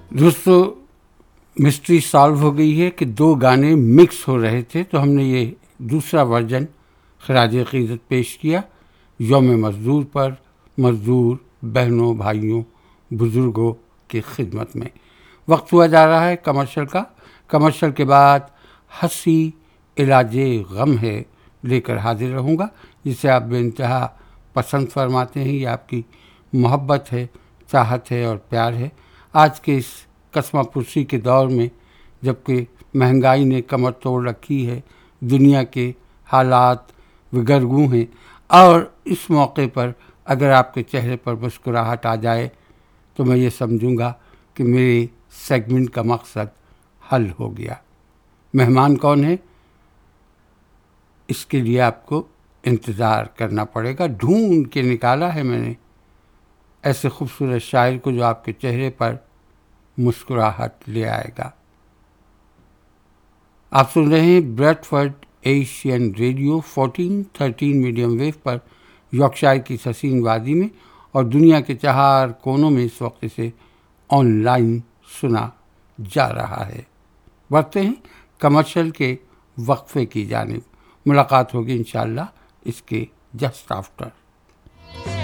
دوستو mystery solve ہو گئی ہے کہ دو گانے مکس ہو رہے تھے، تو ہم نے یہ دوسرا ورژن خراج عقیدت پیش کیا یوم مزدور پر، مزدور بہنوں بھائیوں بزرگوں کی خدمت میں۔ وقت ہوا جا رہا ہے کمرشل کا۔ کمرشل کے بعد ہنسی علاج غم ہے لے کر حاضر رہوں گا، جسے آپ بے انتہا پسند فرماتے ہیں۔ یہ آپ کی محبت ہے، چاہت ہے اور پیار ہے۔ آج کے اس قسمہ پرسی کے دور میں، جبکہ مہنگائی نے کمر توڑ رکھی ہے، دنیا کے حالات وگرگوں ہیں، اور اس موقع پر اگر آپ کے چہرے پر مسکراہٹ آ جائے تو میں یہ سمجھوں گا کہ میرے سیگمنٹ کا مقصد حل ہو گیا۔ مہمان کون ہے، اس کے لیے آپ کو انتظار کرنا پڑے گا۔ ڈھونڈ کے نکالا ہے میں نے ایسے خوبصورت شاعر کو جو آپ کے چہرے پر مسکراہٹ لے آئے گا۔ آپ سن رہے ہیں bread Ford Asian radio 1413 medium view پر یارکشائر کی سسین وادی میں، اور دنیا کے چہار کونوں میں اس وقت اسے آن لائن سنا جا رہا ہے۔ بڑھتے ہیں کمرشل کے وقفے کی جانب۔ ملاقات ہوگی انشاءاللہ اس کے جسٹ آفٹر۔